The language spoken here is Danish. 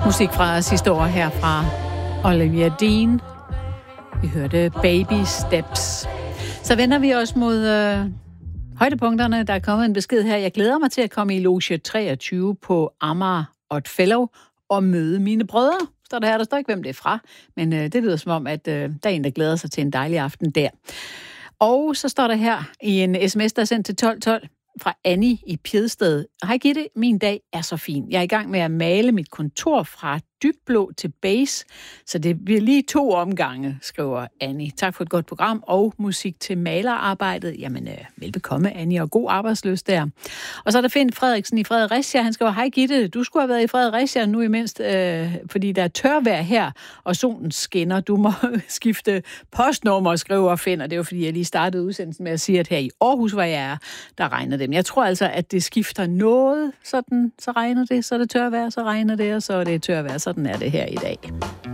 Musik fra sidste år her fra Olivia Dean. Vi hørte Baby Steps. Så vender vi os mod højdepunkterne. Der er kommet en besked her. Jeg glæder mig til at komme i loge 23 på Amager Oddfellow og møde mine brødre. Står der her, der står ikke, hvem det er fra, men det lyder som om, at der er en, der glæder sig til en dejlig aften der. Og så står der her i en sms, der er sendt til 1212 fra Annie i Pjedsted. Hej Gitte, min dag er så fin. Jeg er i gang med at male mit kontor fra dybblå til beige, så det bliver lige 2 omgange, skriver Annie. Tak for et godt program og musik til malerarbejdet. Jamen, velbekomme Annie, og god arbejdslyst der. Og så er der Finn Frederiksen i Fredericia. Han skriver, hej Gitte, du skulle have været i Fredericia nu imens, fordi der er tørvejr her, og solen skinner. Du må skifte postnummer, skriver Finn, og det er jo fordi, jeg lige startede udsendelsen med at sige, at her i Aarhus, hvor jeg er, der regner det. Men jeg tror altså, at det skifter noget, sådan, så regner det, så er det tørvejr, så regner det, og så er det tørvejr. Sådan er det her i dag.